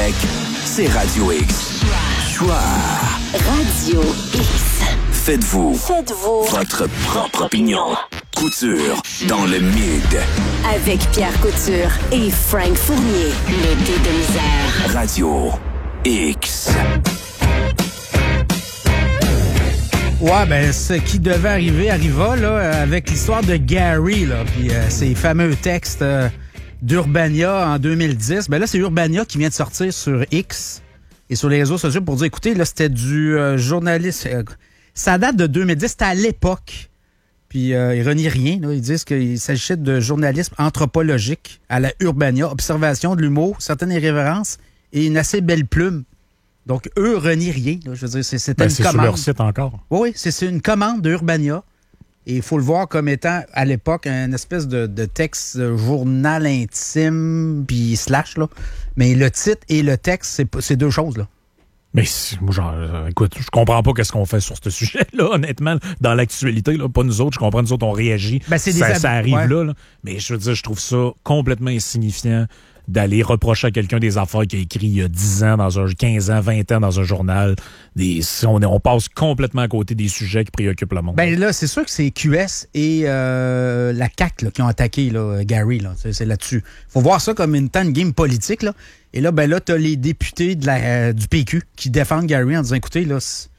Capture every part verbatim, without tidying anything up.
Québec, c'est Radio X. Choix. Radio X. Faites-vous. Faites-vous. Votre propre opinion. Couture dans le mid. Avec Pierre Couture et Frank Fournier. Le dé de misère. Radio X. Ouais, ben, ce qui devait arriver arriva, là, avec l'histoire de Gary, là, puis euh, ces fameux textes euh, d'Urbania en deux mille dix. Ben là, c'est Urbania qui vient de sortir sur X et sur les réseaux sociaux pour dire, écoutez, là, c'était du euh, journaliste. Euh, ça date de deux mille dix, c'était à l'époque. Puis euh, ils renient rien, là. Ils disent qu'il s'agissait de journalisme anthropologique à la Urbania, observation de l'humour, certaines irrévérences et une assez belle plume. Donc, eux renient rien. Là. Je veux dire, c'est, c'était ben, une c'est commande. sur leur site encore. Oui, oui, c'est, c'est une commande de Urbania. Et il faut le voir comme étant, à l'époque, une espèce de, de texte de journal intime, puis slash, là. Mais le titre et le texte, c'est, c'est deux choses, là. Mais moi, genre, euh, écoute, je comprends pas qu'est-ce qu'on fait sur ce sujet-là, honnêtement, dans l'actualité, là. Pas nous autres, je comprends, nous autres, on réagit. Ben, c'est ça, des ab- ça arrive ouais. là, là. Mais je veux dire, je trouve ça complètement insignifiant d'aller reprocher à quelqu'un des affaires qu'il a écrit il y a dix ans, dans un quinze ans, vingt ans dans un journal. Des, on, on passe complètement à côté des sujets qui préoccupent le monde. Ben là, c'est sûr que c'est Q S et euh, la C A Q là, qui ont attaqué là, Gary. Là. C'est, c'est là-dessus. Faut voir ça comme une tant de game politique. Là. Et là, ben là, t'as les députés de la, euh, du P Q qui défendent Gary en disant, écoutez, là,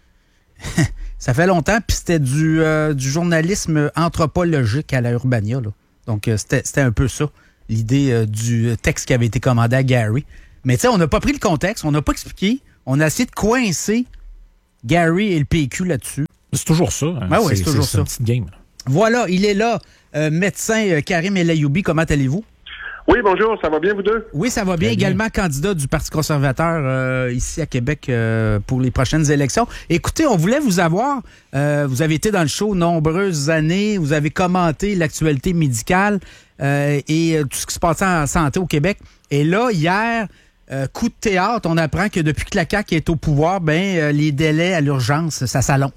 ça fait longtemps, puis c'était du, euh, du journalisme anthropologique à la Urbania. Là. Donc, euh, c'était, c'était un peu ça. L'idée euh, du texte qui avait été commandé à Gary. Mais tu sais, on n'a pas pris le contexte, on n'a pas expliqué. On a essayé de coincer Gary et le P Q là-dessus. C'est toujours ça. Hein? Ben oui, c'est, c'est toujours c'est, ça. C'est une petite game. Voilà, il est là. Euh, médecin euh, Karim El Ayoubi, comment allez-vous? Oui, bonjour, ça va bien vous deux? Oui, ça va bien. Très bien. Également candidat du Parti conservateur euh, ici à Québec euh, pour les prochaines élections. Écoutez, on voulait vous avoir. Euh, vous avez été dans le show nombreuses années. Vous avez commenté l'actualité médicale euh, et euh, tout ce qui se passait en santé au Québec. Et là, hier, euh, coup de théâtre, on apprend que depuis que la C A Q est au pouvoir, ben euh, les délais à l'urgence, ça s'allonge.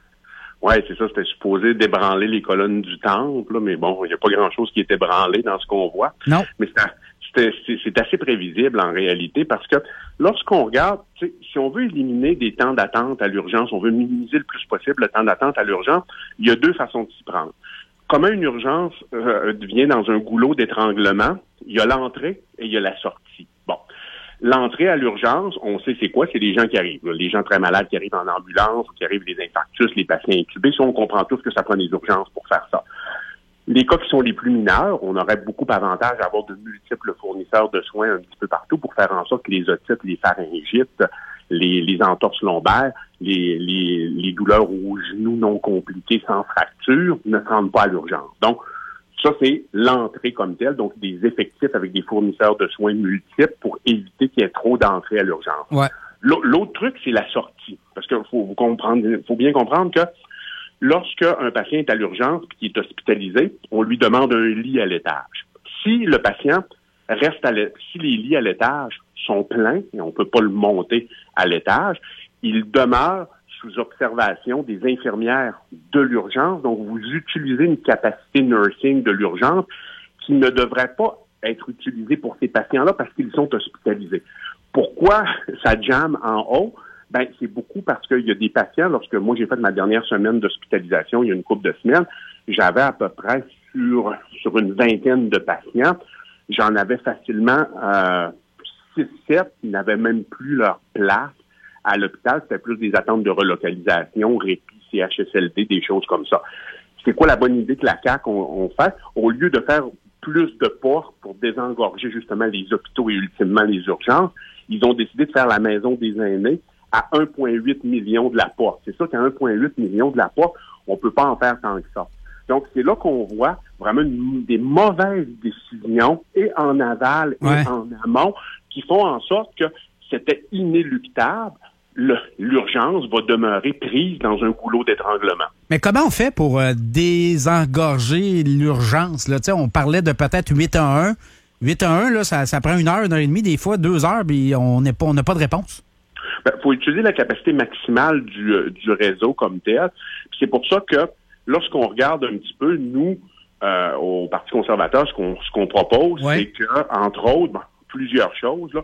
Oui, c'est ça, c'était supposé débranler les colonnes du temple, là, mais bon, il n'y a pas grand-chose qui est ébranlé dans ce qu'on voit. Non. Mais c'est, c'est, c'est, c'est assez prévisible en réalité parce que lorsqu'on regarde, si on veut éliminer des temps d'attente à l'urgence, on veut minimiser le plus possible le temps d'attente à l'urgence, il y a deux façons de s'y prendre. Comment une urgence euh, devient dans un goulot d'étranglement, il y a l'entrée et il y a la sortie. Bon. L'entrée à l'urgence, on sait c'est quoi, c'est les gens qui arrivent. Là. Les gens très malades qui arrivent en ambulance, qui arrivent les infarctus, les patients intubés. Ça, on comprend tous que ça prend des urgences pour faire ça. Les cas qui sont les plus mineurs, on aurait beaucoup d'avantages à avoir de multiples fournisseurs de soins un petit peu partout pour faire en sorte que les otites, les pharyngites, les, les entorses lombaires, les, les, les douleurs aux genoux non compliquées sans fracture ne se rendent pas à l'urgence. Donc, ça, c'est l'entrée comme telle, donc des effectifs avec des fournisseurs de soins multiples pour éviter qu'il y ait trop d'entrées à l'urgence. Ouais. L'autre truc, c'est la sortie. Parce qu'il faut vous comprendre, faut bien comprendre que lorsque un patient est à l'urgence et qu'il est hospitalisé, on lui demande un lit à l'étage. Si le patient reste à l'étage, si les lits à l'étage sont pleins et on ne peut pas le monter à l'étage, il demeure sous observation des infirmières de l'urgence. Donc, vous utilisez une capacité nursing de l'urgence qui ne devrait pas être utilisée pour ces patients-là parce qu'ils sont hospitalisés. Pourquoi ça jamme en haut? Ben, c'est beaucoup parce qu'il y a des patients, lorsque moi j'ai fait ma dernière semaine d'hospitalisation, il y a une couple de semaines, j'avais à peu près sur, sur une vingtaine de patients, j'en avais facilement euh, six sept qui n'avaient même plus leur place à l'hôpital, c'était plus des attentes de relocalisation, répit, C H S L D, des choses comme ça. C'est quoi la bonne idée que la C A Q on, on fait? Au lieu de faire plus de portes pour désengorger justement les hôpitaux et ultimement les urgences, ils ont décidé de faire la maison des aînés à un virgule huit million de la porte. C'est ça qu'à un virgule huit million de la porte, on peut pas en faire tant que ça. Donc, c'est là qu'on voit vraiment une, des mauvaises décisions et en aval ouais. et en amont qui font en sorte que c'était inéluctable. Le, l'urgence va demeurer prise dans un goulot d'étranglement. Mais comment on fait pour euh, désengorger l'urgence? Là? On parlait de peut-être huit un un. huit un un, là, ça, ça prend une heure, une heure et demie, des fois deux heures, puis on n'est pas, on n'a pas de réponse. Il ben, faut utiliser la capacité maximale du, euh, du réseau comme tel. Puis c'est pour ça que lorsqu'on regarde un petit peu, nous, euh, au Parti conservateur, ce qu'on, ce qu'on propose, ouais. c'est que, entre autres, ben, plusieurs choses, là,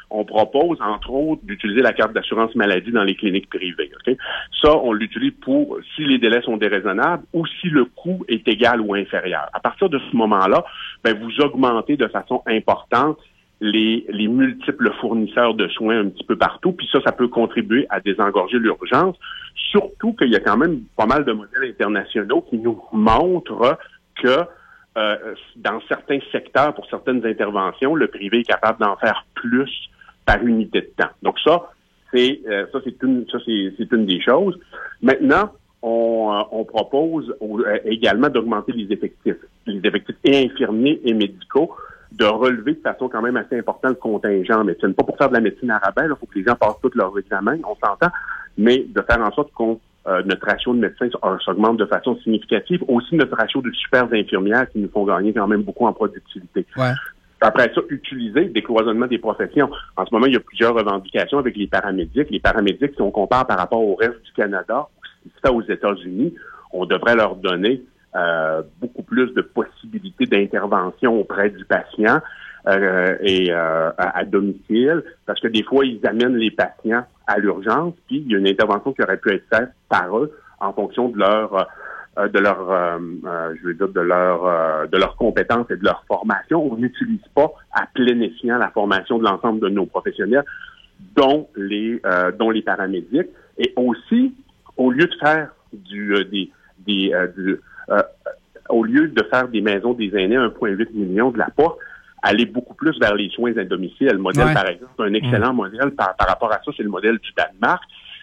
on propose, entre autres, d'utiliser la carte d'assurance maladie dans les cliniques privées. Okay? Ça, on l'utilise pour si les délais sont déraisonnables ou si le coût est égal ou inférieur. À partir de ce moment-là, ben, vous augmentez de façon importante les, les multiples fournisseurs de soins un petit peu partout, puis ça, ça peut contribuer à désengorger l'urgence, surtout qu'il y a quand même pas mal de modèles internationaux qui nous montrent que euh, dans certains secteurs, pour certaines interventions, le privé est capable d'en faire plus par unité de temps. Donc ça, c'est euh, ça, c'est une ça c'est, c'est une des choses. Maintenant, on, euh, on propose euh, également d'augmenter les effectifs, les effectifs et infirmiers et médicaux, de relever de façon quand même assez importante le contingent en médecine. Pas pour faire de la médecine à rabais, il faut que les gens passent tous leurs examens, on s'entend, mais de faire en sorte qu'on euh, notre ratio de médecins s'augmente de façon significative. Aussi notre ratio de super infirmières qui nous font gagner quand même beaucoup en productivité. Ouais. Après ça, utiliser le décloisonnement des professions. En ce moment, il y a plusieurs revendications avec les paramédics. Les paramédics, si on compare par rapport au reste du Canada, si c'était aux États-Unis, on devrait leur donner Euh, beaucoup plus de possibilités d'intervention auprès du patient euh, et euh, à, à domicile, parce que des fois, ils amènent les patients à l'urgence, puis il y a une intervention qui aurait pu être faite par eux en fonction de leur euh, de leur euh, euh, je veux dire de leur euh, de leurs compétences et de leur formation. On n'utilise pas à plein escient la formation de l'ensemble de nos professionnels, dont les euh, dont les paramédics. Et aussi, au lieu de faire du euh, des des euh, du Euh, au lieu de faire des maisons des aînés un virgule huit million de la P A, aller beaucoup plus vers les soins à domicile. Le modèle, ouais. par exemple, un excellent mmh. modèle par, par rapport à ça, c'est le modèle du Danemark.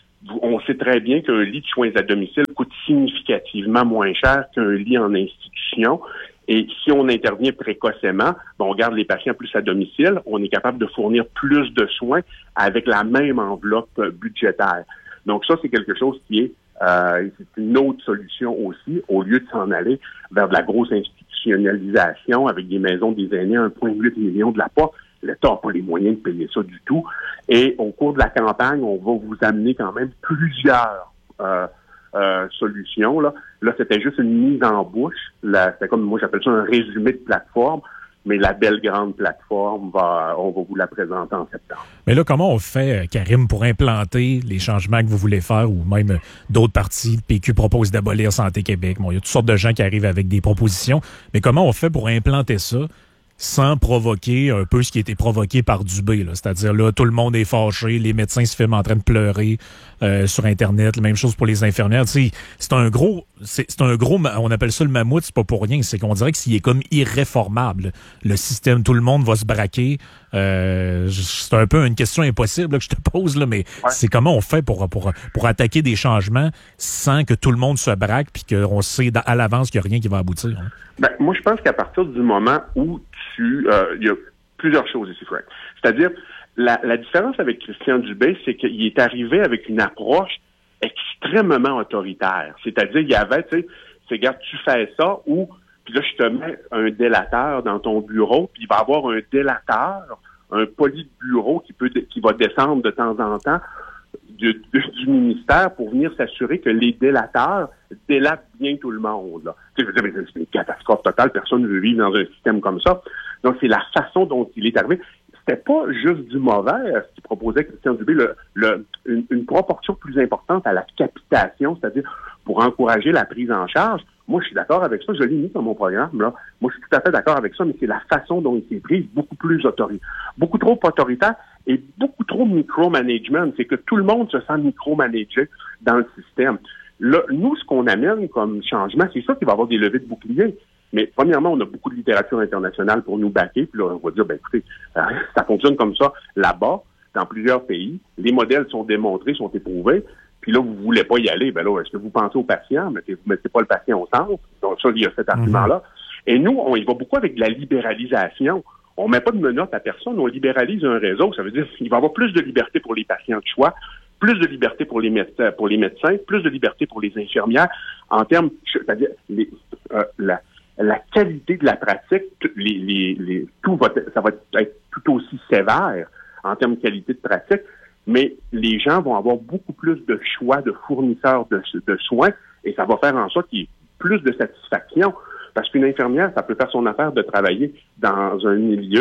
On sait très bien qu'un lit de soins à domicile coûte significativement moins cher qu'un lit en institution. Et si on intervient précocement, ben on garde les patients plus à domicile, on est capable de fournir plus de soins avec la même enveloppe budgétaire. Donc ça, c'est quelque chose qui est Euh, c'est une autre solution aussi, au lieu de s'en aller vers de la grosse institutionnalisation avec des maisons des aînés, un virgule huit million de la P A. L'État n'a pas les moyens de payer ça du tout. Et au cours de la campagne, on va vous amener quand même plusieurs euh, euh, solutions. Là, là c'était juste une mise en bouche. Là, c'était comme, moi, j'appelle ça un résumé de plateforme. Mais la belle grande plateforme, va, on va vous la présenter en septembre. Mais là, comment on fait, Karim, pour implanter les changements que vous voulez faire, ou même d'autres partis, le P Q propose d'abolir Santé Québec. Bon, il y a toutes sortes de gens qui arrivent avec des propositions. Mais comment on fait pour implanter ça sans provoquer un peu ce qui a été provoqué par Dubé, là? C'est-à-dire, là, tout le monde est fâché, les médecins se filment en train de pleurer euh, sur Internet, la même chose pour les infirmières. Tu sais, c'est un gros, c'est, c'est un gros, on appelle ça le mammouth, c'est pas pour rien, c'est qu'on dirait que s'il est comme irréformable, le système, tout le monde va se braquer. Euh, c'est un peu une question impossible là, que je te pose, là, mais ouais. c'est comment on fait pour, pour, pour attaquer des changements sans que tout le monde se braque puis qu'on sait à l'avance qu'il n'y a rien qui va aboutir. Hein? Ben, moi, je pense qu'à partir du moment où tu... Euh, il y a plusieurs choses ici, Frank. C'est-à-dire, la, la différence avec Christian Dubé, c'est qu'il est arrivé avec une approche extrêmement autoritaire. C'est-à-dire, il y avait, tu sais, c'est, regarde, tu fais ça, ou, puis là, je te mets un délateur dans ton bureau, puis il va y avoir un délateur, un politburo qui peut, qui va descendre de temps en temps du, du, du ministère pour venir s'assurer que les délateurs délatent bien tout le monde, là. Tu sais, je veux dire, c'est une catastrophe totale. Personne ne veut vivre dans un système comme ça. Donc, c'est la façon dont il est arrivé. C'était pas juste du mauvais, ce qu'il proposait Christian Dubé, le, le, une, une proportion plus importante à la capitation, c'est-à-dire pour encourager la prise en charge. Moi, je suis d'accord avec ça. Je l'ai mis dans mon programme, là. Moi, je suis tout à fait d'accord avec ça, mais c'est la façon dont il s'est pris beaucoup plus autoritaire. Beaucoup trop autoritaire et beaucoup trop micromanagement. C'est que tout le monde se sent micromanagé dans le système. Là, nous, ce qu'on amène comme changement, c'est ça qui va avoir des levées de boucliers. Mais premièrement, on a beaucoup de littérature internationale pour nous baquer. Puis là, on va dire, ben écoutez, euh, ça fonctionne comme ça là-bas, dans plusieurs pays. Les modèles sont démontrés, sont éprouvés. Puis là, vous voulez pas y aller. Ben là, est-ce que vous pensez au patient? Mais vous mettez pas le patient au centre. Donc ça, il y a cet argument-là. Mm-hmm. Et nous, on y va beaucoup avec de la libéralisation. On met pas de menottes à personne. On libéralise un réseau. Ça veut dire qu'il va y avoir plus de liberté pour les patients de choix, plus de liberté pour les médecins, pour les médecins, plus de liberté pour les infirmières. En termes, c'est-à-dire les, euh, la La qualité de la pratique, les, les, les, tout va, ça va être tout aussi sévère en termes de qualité de pratique, mais les gens vont avoir beaucoup plus de choix de fournisseurs de, de soins et ça va faire en sorte qu'il y ait plus de satisfaction. Parce qu'une infirmière, ça peut faire son affaire de travailler dans un milieu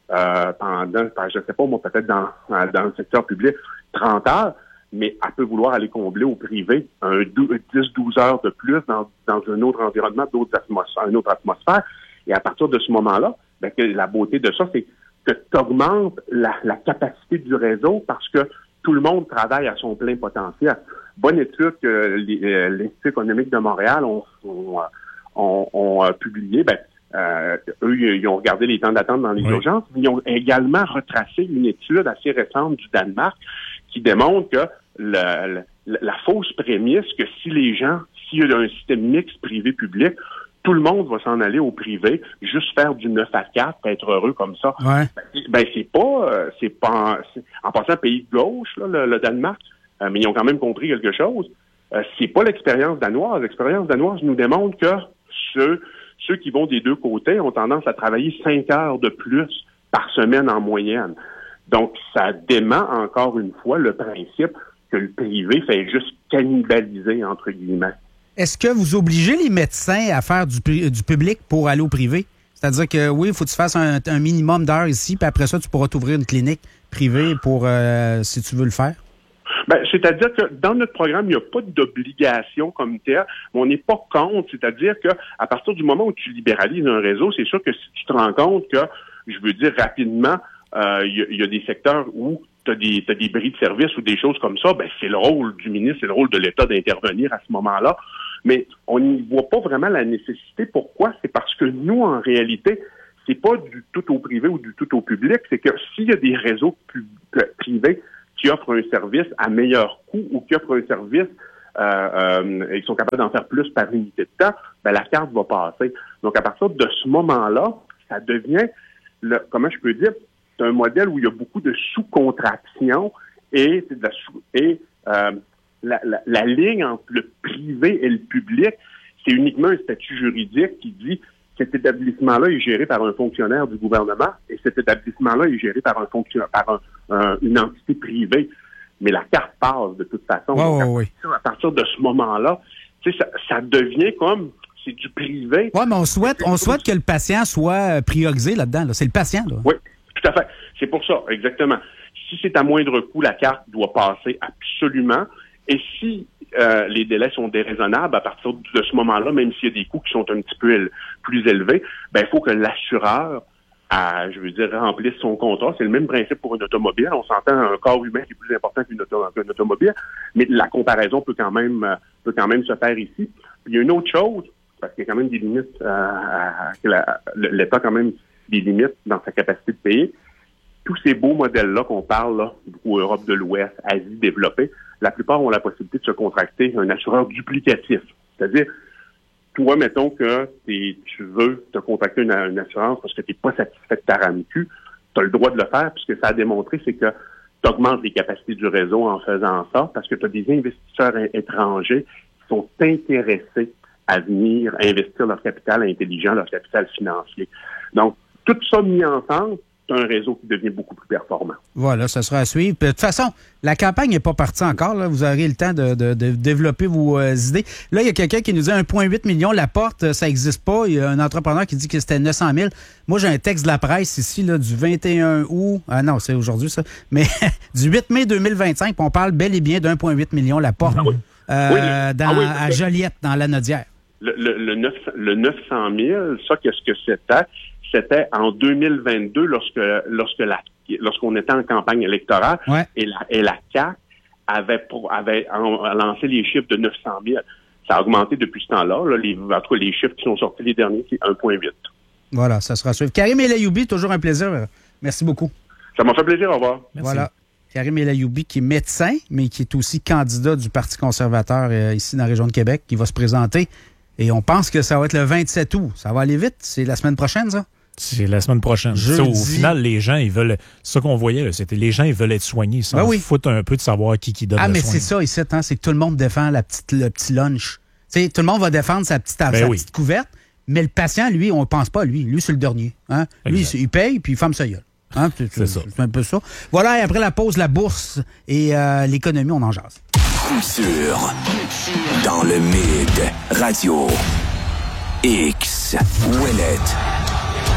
euh, pendant, je ne sais pas, moi, peut-être dans, dans le secteur public, trente heures, mais elle peut vouloir aller combler au privé un dix douze heures de plus dans, dans un autre environnement, d'autres atmosphères, une autre atmosphère. Et à partir de ce moment-là, ben, que la beauté de ça, c'est que tu augmentes la, la capacité du réseau parce que tout le monde travaille à son plein potentiel. Bonne étude que l'Institut économique de Montréal ont, ont, ont, ont publié, ben, euh, eux, ils ont regardé les temps d'attente dans les oui. urgences, mais ils ont également retracé une étude assez récente du Danemark qui démontre que le, le, la fausse prémisse que si les gens, s'il y a un système mixte privé-public, tout le monde va s'en aller au privé, juste faire du neuf à quatre, être heureux comme ça. Ouais. Ben, ben c'est pas, c'est pas, c'est, en passant pays de gauche, là, le, le Danemark, euh, mais ils ont quand même compris quelque chose. Euh, c'est pas l'expérience danoise. L'expérience danoise nous démontre que ceux, ceux qui vont des deux côtés ont tendance à travailler cinq heures de plus par semaine en moyenne. Donc, ça dément encore une fois le principe que le privé fait juste cannibaliser, entre guillemets. Est-ce que vous obligez les médecins à faire du, du public pour aller au privé? C'est-à-dire que oui, il faut que tu fasses un, un minimum d'heures ici, puis après ça, tu pourras t'ouvrir une clinique privée pour euh, si tu veux le faire? Ben, c'est-à-dire que dans notre programme, il n'y a pas d'obligation comme telle, mais on n'est pas contre. C'est-à-dire que à partir du moment où tu libéralises un réseau, c'est sûr que si tu te rends compte que, je veux dire rapidement, euh, il y, y a des secteurs où tu as des, t'as des bris de service ou des choses comme ça, ben c'est le rôle du ministre, c'est le rôle de l'État d'intervenir à ce moment-là. Mais on n'y voit pas vraiment la nécessité. Pourquoi? C'est parce que nous, en réalité, c'est pas du tout au privé ou du tout au public. C'est que s'il y a des réseaux pu- privés qui offrent un service à meilleur coût ou qui offrent un service euh, euh, et qui sont capables d'en faire plus par unité de temps, ben la carte va passer. Donc, à partir de ce moment-là, ça devient, le, comment je peux dire, c'est un modèle où il y a beaucoup de sous-contraction et, de la sous- et euh, La, la, la ligne entre le privé et le public, c'est uniquement un statut juridique qui dit que cet établissement-là est géré par un fonctionnaire du gouvernement et cet établissement-là est géré par un fonctionnaire, par un, un, une entité privée. Mais la carte passe de toute façon. Oh, Donc, à, oh, oui. partir, à partir de ce moment-là, tu sais, ça, ça devient comme c'est du privé. Oui, mais on souhaite, on souhaite que le patient soit priorisé là-dedans. Là. C'est le patient, là. Oui, tout à fait. C'est pour ça, exactement. Si c'est à moindre coût, la carte doit passer absolument. Et si euh, les délais sont déraisonnables, à partir de ce moment-là, même s'il y a des coûts qui sont un petit peu éle- plus élevés, ben il faut que l'assureur, à, je veux dire, remplisse son contrat. C'est le même principe pour une automobile. On s'entend un corps humain qui est plus important qu'une, auto- qu'une automobile, mais la comparaison peut quand même euh, peut quand même se faire ici. Puis il y a une autre chose, parce qu'il y a quand même des limites, euh, à, à, la, l'État a quand même des limites dans sa capacité de payer. Tous ces beaux modèles-là qu'on parle, là, beaucoup Europe de l'Ouest, Asie développée, la plupart ont la possibilité de se contracter un assureur duplicatif. C'est-à-dire, toi, mettons que t'es, tu veux te contracter une, une assurance parce que tu n'es pas satisfait de ta RAMQ, tu as le droit de le faire, puisque ça a démontré, c'est que tu augmentes les capacités du réseau en faisant ça, parce que tu as des investisseurs étrangers qui sont intéressés à venir investir leur capital intelligent, leur capital financier. Donc, tout ça mis ensemble, un réseau qui devient beaucoup plus performant. Voilà, ça sera à suivre. Puis, de toute façon, la campagne n'est pas partie encore. Là. Vous aurez le temps de, de, de développer vos euh, idées. Là, il y a quelqu'un qui nous dit un virgule huit million, la porte, ça n'existe pas. Il y a un entrepreneur qui dit que c'était neuf cent mille. Moi, j'ai un texte de la presse ici là, du vingt et un août. Ah non, c'est aujourd'hui ça. Mais du huit mai deux mille vingt-cinq, on parle bel et bien d'un virgule huit million, la porte, oui. euh, oui, le, dans, ah oui, à Joliette, dans la Nodière. Le, le, le, neuf, le neuf cent mille, ça, qu'est-ce que c'était? C'était en deux mille vingt-deux, lorsque lorsque la lorsqu'on était en campagne électorale, ouais. et la et la C A Q avait avait en, lancé les chiffres de neuf cent mille. Ça a augmenté depuis ce temps-là. Là, les, en tout cas, les chiffres qui sont sortis les derniers, c'est un virgule huit. Voilà, ça sera suivi. Karim El-Ayoubi, toujours un plaisir. Merci beaucoup. Ça m'a fait plaisir. Au revoir. Merci. Voilà. Karim El-Ayoubi, qui est médecin, mais qui est aussi candidat du Parti conservateur euh, ici dans la région de Québec, qui va se présenter. Et on pense que ça va être le vingt-sept août. Ça va aller vite. C'est la semaine prochaine, ça? C'est la semaine prochaine. Ça, au final, les gens, ils veulent... Ça qu'on voyait, là, c'était les gens, ils veulent être soignés. Ça, ben oui. Foutent un peu de savoir qui qui donne ah, le mais soin. c'est ça, ici, hein, c'est que tout le monde défend la petite, le petit lunch. T'sais, tout le monde va défendre sa petite, ben sa oui. petite couverte, mais le patient, lui, on ne pense pas à lui. Lui, c'est le dernier. Hein? Lui, il paye, puis il ferme sa gueule. Hein? C'est, c'est, ça. C'est un peu ça. Voilà, et après la pause, la bourse et euh, l'économie, on en jase. Coup sûr. Dans le Mid Radio. X. Ouellet.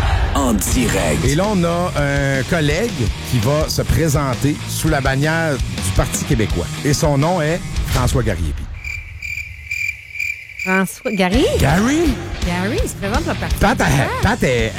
en direct. Et là, on a un collègue qui va se présenter sous la bannière du Parti québécois. Et son nom est François Garriépi. François... Gary? Gary? Gary, il se présente le parti. Pat, elle- Pat est...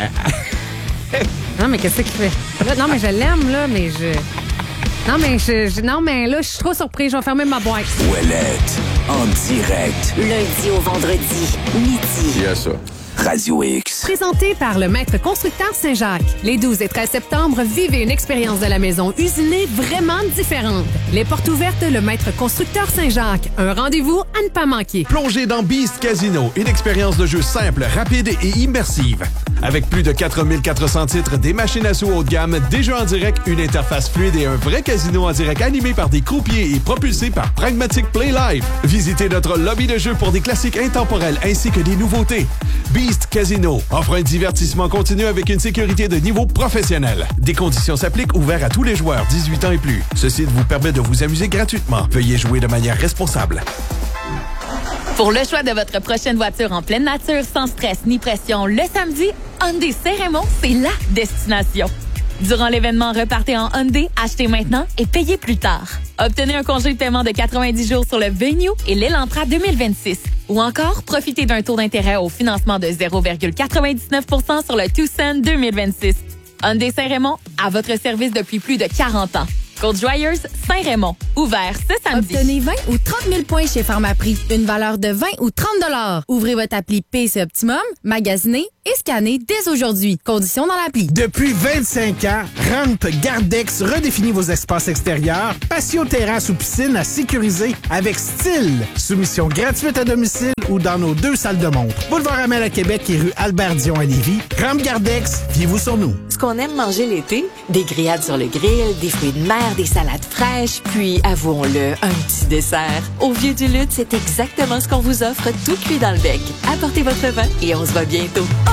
Non, mais qu'est-ce qu'il fait? Là, non, mais je l'aime, là, mais je... Non, mais je, je- non, mais là, je suis trop surprise. Je vais fermer ma boîte. Ouellette, en direct. Lundi au vendredi, midi. Il y a ça. Radio X. Présenté par le maître constructeur Saint-Jacques. Les douze et treize septembre, vivez une expérience de la maison usinée vraiment différente. Les portes ouvertes, le maître constructeur Saint-Jacques. Un rendez-vous à ne pas manquer. Plongez dans Beast Casino, une expérience de jeu simple, rapide et immersive. Avec plus de quatre mille quatre cents titres, des machines à sous haut de gamme, des jeux en direct, une interface fluide et un vrai casino en direct animé par des croupiers et propulsé par Pragmatic Play Live. Visitez notre lobby de jeux pour des classiques intemporels ainsi que des nouveautés. Beast Casino offre un divertissement continu avec une sécurité de niveau professionnel. Des conditions s'appliquent, ouverts à tous les joueurs dix-huit ans et plus. Ce site vous permet de vous amuser gratuitement. Veuillez jouer de manière responsable. Pour le choix de votre prochaine voiture en pleine nature, sans stress ni pression, le samedi, Hyundai Saint-Raymond, c'est la destination. Durant l'événement Repartez en Hyundai, achetez maintenant et payez plus tard. Obtenez un congé de paiement de quatre-vingt-dix jours sur le Venue et l'Elantra deux mille vingt-six. Ou encore, profitez d'un taux d'intérêt au financement de zéro virgule quatre-vingt-dix-neuf pour cent sur le Tucson deux mille vingt-six. Hyundai Saint-Raymond, à votre service depuis plus de quarante ans. Côte-Joyeuse, Saint-Raymond. Ouvert ce samedi. Obtenez vingt ou trente mille points chez Pharmaprix. Une valeur de vingt ou trente dollars. Ouvrez votre appli P C Optimum, magasinez et scannez dès aujourd'hui. Conditions dans l'appli. Depuis vingt-cinq ans, Ramp Gardex redéfinit vos espaces extérieurs, patio, terrasse ou piscine à sécuriser avec style. Soumission gratuite à domicile ou dans nos deux salles de montre. Boulevard Amel à Québec et rue Albert-Dion à Lévis. Ramp Gardex, fiez-vous sur nous. Ce qu'on aime manger l'été, des grillades sur le grill, des fruits de mer, des salades fraîches, puis, avouons-le, un petit dessert. Au Vieux du Lutte, c'est exactement ce qu'on vous offre, tout cuit dans le bec. Apportez votre vin et on se voit bientôt.